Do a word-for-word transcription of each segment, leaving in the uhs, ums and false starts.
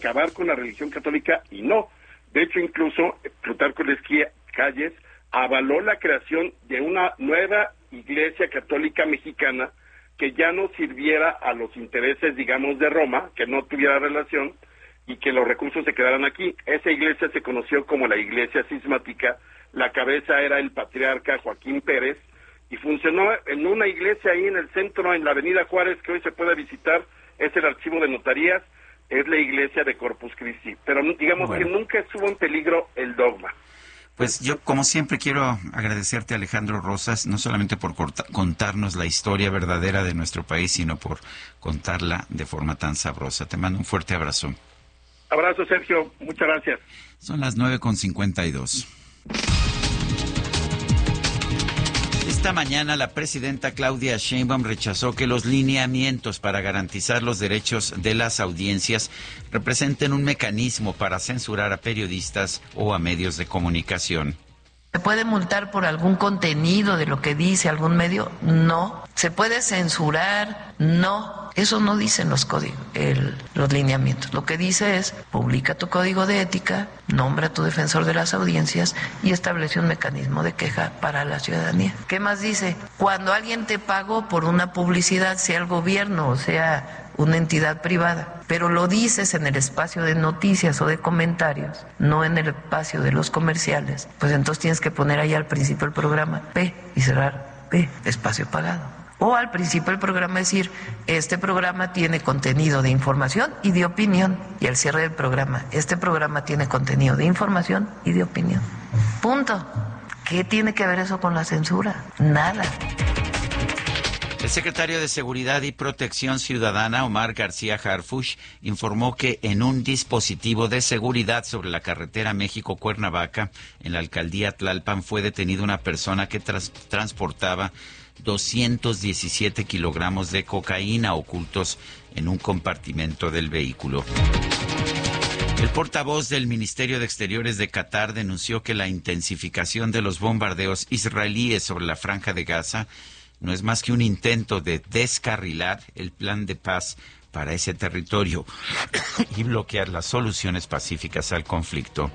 acabar con la religión católica, y no. De hecho, incluso Plutarco Elías Calles avaló la creación de una nueva iglesia católica mexicana que ya no sirviera a los intereses, digamos, de Roma, que no tuviera relación, y que los recursos se quedaran aquí. Esa iglesia se conoció como la Iglesia Cismática, la cabeza era el patriarca Joaquín Pérez, y funcionó en una iglesia ahí en el centro, en la avenida Juárez, que hoy se puede visitar, es el archivo de notarías, es la iglesia de Corpus Christi, pero digamos bueno. que nunca estuvo en peligro el dogma. Pues yo, como siempre, quiero agradecerte, Alejandro Rosas, no solamente por corta, contarnos la historia verdadera de nuestro país, sino por contarla de forma tan sabrosa. Te mando un fuerte abrazo. Abrazo, Sergio. Muchas gracias. Son las nueve con cincuenta y dos. Esta mañana la presidenta Claudia Sheinbaum rechazó que los lineamientos para garantizar los derechos de las audiencias representen un mecanismo para censurar a periodistas o a medios de comunicación. ¿Se puede multar por algún contenido de lo que dice algún medio? No. ¿Se puede censurar? No. Eso no dicen los códigos, el, los lineamientos. Lo que dice es, publica tu código de ética, nombra a tu defensor de las audiencias y establece un mecanismo de queja para la ciudadanía. ¿Qué más dice? Cuando alguien te pagó por una publicidad, sea el gobierno o sea una entidad privada, pero lo dices en el espacio de noticias o de comentarios, no en el espacio de los comerciales, pues entonces tienes que poner ahí al principio el programa P y cerrar P, espacio pagado. O al principio del programa decir, este programa tiene contenido de información y de opinión. Y al cierre del programa, este programa tiene contenido de información y de opinión. Punto. ¿Qué tiene que ver eso con la censura? Nada. El secretario de Seguridad y Protección Ciudadana, Omar García Harfuch, informó que en un dispositivo de seguridad sobre la carretera México-Cuernavaca, en la alcaldía Tlalpan, fue detenida una persona que tras- transportaba doscientos diecisiete kilogramos de cocaína ocultos en un compartimento del vehículo. El portavoz del Ministerio de Exteriores de Qatar denunció que la intensificación de los bombardeos israelíes sobre la Franja de Gaza no es más que un intento de descarrilar el plan de paz para ese territorio y bloquear las soluciones pacíficas al conflicto.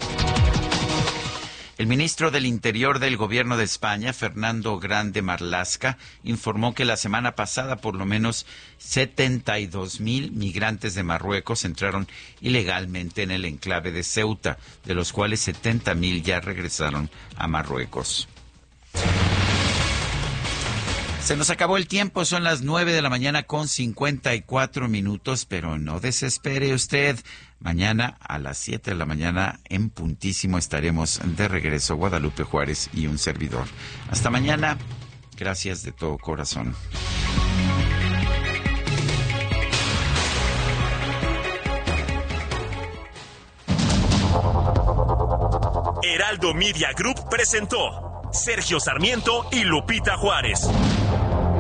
El ministro del Interior del Gobierno de España, Fernando Grande Marlaska, informó que la semana pasada por lo menos setenta y dos mil migrantes de Marruecos entraron ilegalmente en el enclave de Ceuta, de los cuales setenta mil ya regresaron a Marruecos. Se nos acabó el tiempo, son las nueve de la mañana con cincuenta y cuatro minutos, pero no desespere usted. Mañana a las siete de la mañana en puntísimo estaremos de regreso, Guadalupe Juárez y un servidor. Hasta mañana, gracias de todo corazón. Heraldo Media Group presentó Sergio Sarmiento y Lupita Juárez.